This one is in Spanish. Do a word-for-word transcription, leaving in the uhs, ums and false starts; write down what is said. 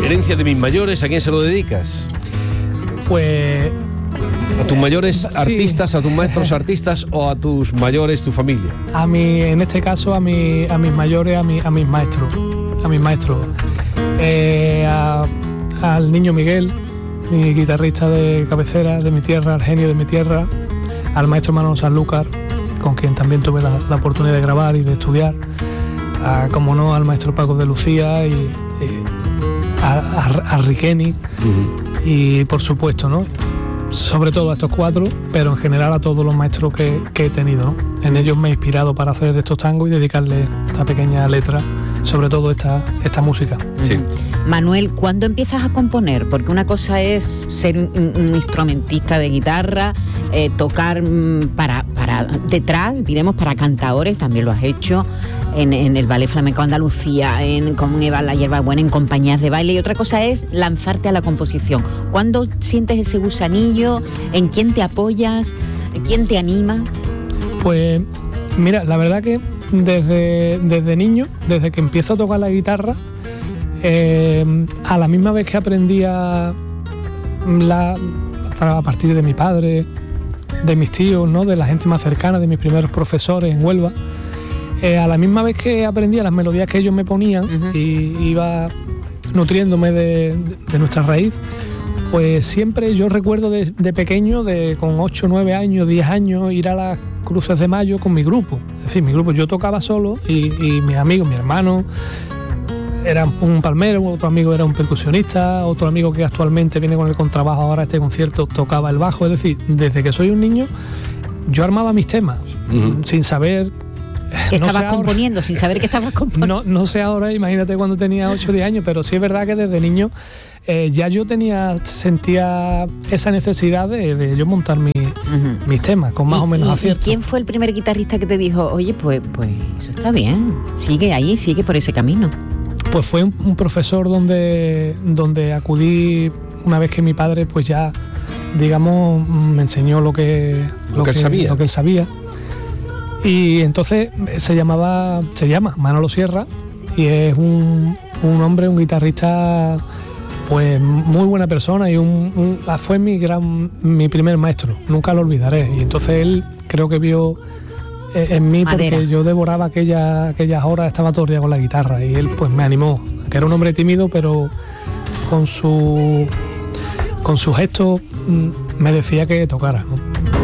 herencia de mis mayores, ¿a quién se lo dedicas? Pues... ¿A tus mayores sí. artistas, a tus maestros artistas o a tus mayores, tu familia? A mí, en este caso, a, mi, a mis mayores, a, mi, a mis maestros. A mis maestros. Eh, a, al niño Miguel, mi guitarrista de cabecera de mi tierra, al genio de mi tierra, al maestro Manolo Sanlúcar, con quien también tuve la, la oportunidad de grabar y de estudiar, a, como no, al maestro Paco de Lucía y, y a, a, a Riqueni, uh-huh. Y por supuesto, ¿no?, sobre todo a estos cuatro, pero en general a todos los maestros que, que he tenido, ¿no? En ellos me he inspirado para hacer estos tangos y dedicarle esta pequeña letra, sobre todo esta, esta música. Sí. Manuel, ¿cuándo empiezas a componer? Porque una cosa es ser un, un instrumentista de guitarra, eh, tocar para, para detrás, diremos, para cantaores, también lo has hecho en, en el Ballet Flamenco Andalucía, en, con Eva La Hierbabuena, en compañías de baile, y otra cosa es lanzarte a la composición. ¿Cuándo sientes ese gusanillo? ¿En quién te apoyas? ¿Quién te anima? Pues mira, la verdad que desde, desde niño, desde que empiezo a tocar la guitarra, eh, a la misma vez que aprendía la, a partir de mi padre, de mis tíos, ¿no?, de la gente más cercana, de mis primeros profesores en Huelva, eh, a la misma vez que aprendía las melodías que ellos me ponían, uh-huh. y iba nutriéndome de, de, de nuestra raíz, pues siempre yo recuerdo de, de pequeño, de con ocho, nueve años, diez años, ir a las Cruces de Mayo con mi grupo. Es decir, mi grupo, yo tocaba solo y, y mis amigos, mi hermano era un palmero, otro amigo era un percusionista, otro amigo que actualmente viene con el contrabajo ahora a este concierto tocaba el bajo. Es decir, desde que soy un niño yo armaba mis temas, uh-huh. sin saber... Que estabas no sé componiendo, ahora, sin saber que estabas componiendo. No, no sé ahora, imagínate cuando tenía ocho o diez años, pero sí es verdad que desde niño eh, ya yo tenía, sentía esa necesidad de, de yo montar mi, uh-huh. mis temas, con más y, o menos y, acierto. ¿Y quién fue el primer guitarrista que te dijo, oye, pues, pues eso está bien, sigue ahí, sigue por ese camino? Pues fue un, un profesor donde, donde acudí una vez que mi padre, pues ya, digamos, me enseñó lo que, lo, lo que, que él sabía. Lo que él sabía. Y entonces se llamaba, se llama Manolo Sierra, y es un, un hombre, un guitarrista, pues muy buena persona, y un, un, fue mi gran, mi primer maestro, nunca lo olvidaré. Y entonces él creo que vio en mí, porque Madera. Yo devoraba aquella, aquellas horas, estaba todo el día con la guitarra, y él pues me animó, que era un hombre tímido, pero con su, con su gesto me decía que tocara, ¿no?